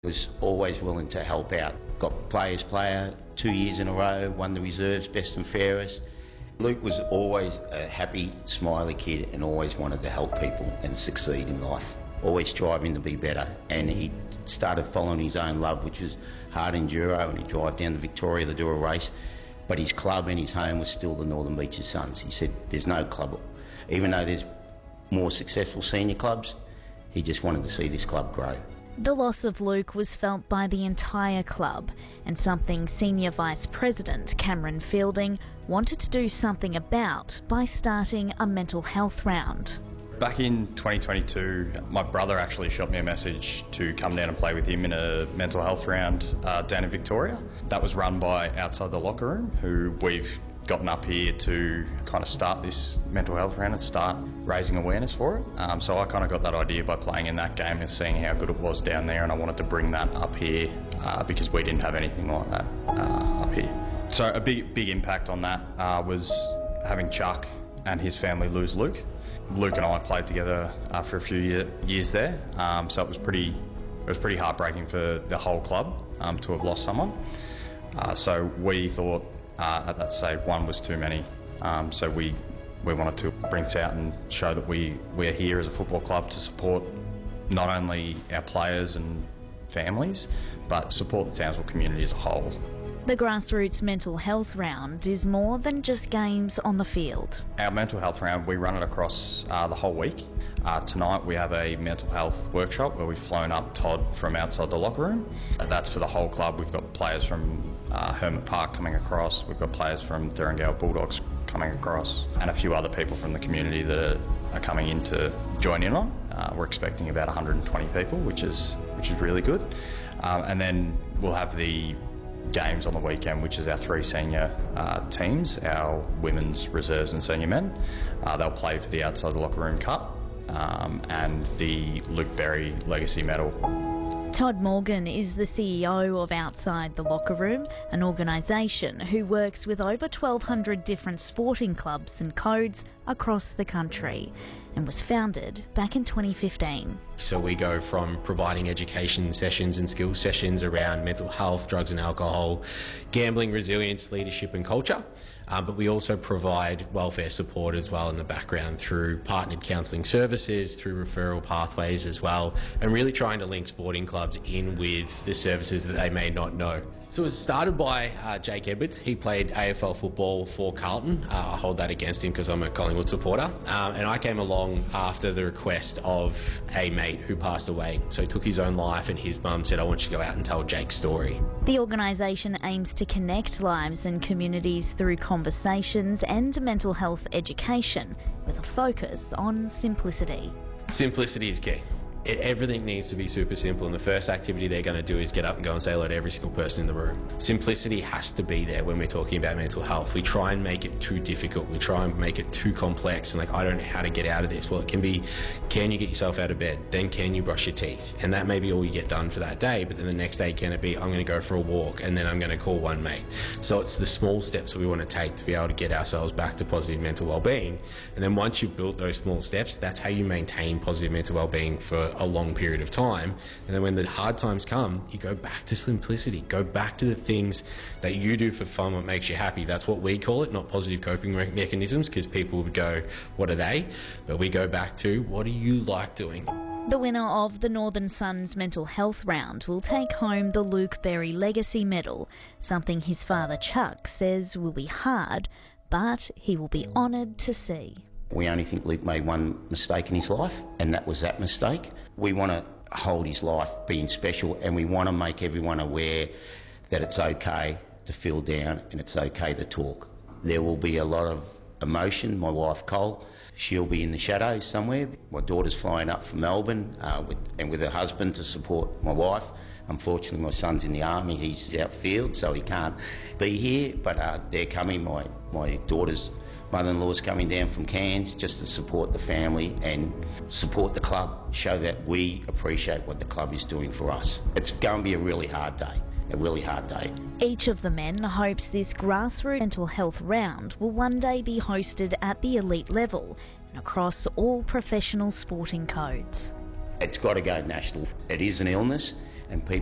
Was always willing to help out. Got Players Player 2 years in a row, won the reserves best and fairest. Luke was always a happy, smiley kid and always wanted to help people and succeed in life. Always striving to be better. And he started following his own love, which was hard enduro, and he'd drive down to Victoria to do a race. But his club and his home was still the Northern Beaches Suns. He said there's no club, even though there's more successful senior clubs, he just wanted to see this club grow. The loss of Luke was felt by the entire club, and something Senior Vice President Cameron Fielding wanted to do something about by starting a mental health round. Back in 2022, my brother actually shot me a message to come down and play with him in a mental health round down in Victoria. That was run by Outside the Locker Room, who we've gotten up here to kind of start this mental health round and start raising awareness for it. So I kind of got that idea by playing in that game and seeing how good it was down there, and I wanted to bring that up here because we didn't have anything like that up here. So a big impact on that was having Chuck and his family lose Luke. Luke and I played together for a few years there, so it was pretty heartbreaking for the whole club to have lost someone. So we thought at that stage one was too many, so we wanted to bring this out and show that we're here as a football club to support not only our players and families, but support the Townsville community as a whole. The grassroots mental health round is more than just games on the field. Our mental health round, we run it across the whole week. Tonight we have a mental health workshop where we've flown up Todd from Outside the Locker Room. That's for the whole club. We've got players from Hermit Park coming across, we've got players from Thurngale Bulldogs coming across, and a few other people from the community that are coming in to join in on. We're expecting about 120 people, which is really good. And then we'll have the games on the weekend, which is our three senior teams, our women's reserves and senior men. They'll play for the Outside the Locker Room Cup and the Luke Berry Legacy Medal. Todd Morgan is the CEO of Outside the Locker Room, an organisation who works with over 1,200 different sporting clubs and codes across the country, and was founded back in 2015. So we go from providing education sessions and skills sessions around mental health, drugs and alcohol, gambling, resilience, leadership and culture. But we also provide welfare support as well in the background through partnered counselling services, through referral pathways as well, and really trying to link sporting clubs in with the services that they may not know. So it was started by Jake Edwards. He played AFL football for Carlton. I hold that against him because I'm a Collingwood supporter. And I came along after the request of a mate who passed away. So he took his own life, and his mum said, I want you to go out and tell Jake's story. The organisation aims to connect lives and communities through conversations and mental health education, with a focus on simplicity. Simplicity is key. Everything needs to be super simple, and the first activity they're going to do is get up and go and say hello to every single person in the room. Simplicity has to be there when we're talking about mental health. We try and make it too difficult. We try and make it too complex, and like, I don't know how to get out of this. Well, it can be, can you get yourself out of bed? Then can you brush your teeth? And that may be all you get done for that day, but then the next day can it be, I'm going to go for a walk, and then I'm going to call one mate. So it's the small steps that we want to take to be able to get ourselves back to positive mental well-being. And then once you've built those small steps, that's how you maintain positive mental well-being for a long period of time. And then when the hard times come, you go back to simplicity, go back to the things that you do for fun, what makes you happy. That's what we call it, not positive coping mechanisms, because people would go, what are they? But we go back to, what do you like doing? The winner of the Northern Suns Mental Health Round will take home the Luke Berry Legacy Medal, something his father Chuck says will be hard, but he will be honoured to see. We only think Luke made one mistake in his life, and that was that mistake. We want to hold his life being special, and we want to make everyone aware that it's okay to feel down and it's okay to talk. There will be a lot of emotion. My wife Cole, she'll be in the shadows somewhere. My daughter's flying up from Melbourne with her husband to support my wife. Unfortunately, my son's in the army. He's outfield, so he can't be here, but they're coming. My daughter's mother-in-law's coming down from Cairns just to support the family and support the club, show that we appreciate what the club is doing for us. It's going to be a really hard day. Each of the men hopes this grassroots mental health round will one day be hosted at the elite level and across all professional sporting codes. It's got to go national. It is an illness, and people